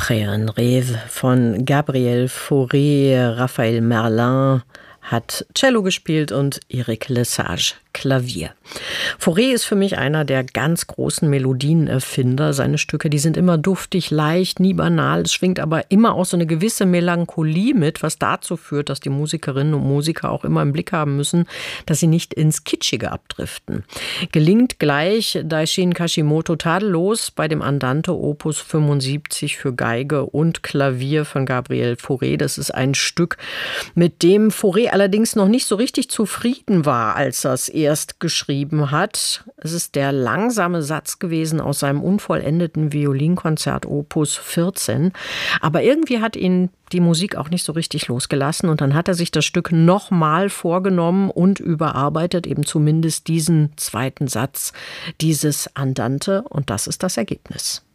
Après un rêve von Gabriel Fauré. Raphael Merlin hat Cello gespielt und Eric Lesage Klavier. Fauré ist für mich einer der ganz großen Melodienerfinder. Seine Stücke, die sind immer duftig, leicht, nie banal. Es schwingt aber immer auch so eine gewisse Melancholie mit, was dazu führt, dass die Musikerinnen und Musiker auch immer im Blick haben müssen, dass sie nicht ins Kitschige abdriften. Gelingt gleich Daishin Kashimoto tadellos bei dem Andante Opus 75 für Geige und Klavier von Gabriel Fauré. Das ist ein Stück, mit dem Fauré allerdings noch nicht so richtig zufrieden war, als er es erst geschrieben hat. Es ist der langsame Satz gewesen aus seinem unvollendeten Violinkonzert Opus 14. Aber irgendwie hat ihn die Musik auch nicht so richtig losgelassen. Und dann hat er sich das Stück nochmal vorgenommen und überarbeitet, eben zumindest diesen zweiten Satz dieses Andante. Und das ist das Ergebnis.